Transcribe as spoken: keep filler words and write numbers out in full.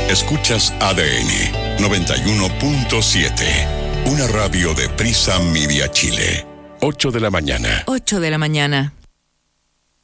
Escuchas A D N noventa y uno punto siete, una radio de Prisa Media Chile. ocho de la mañana. ocho de la mañana.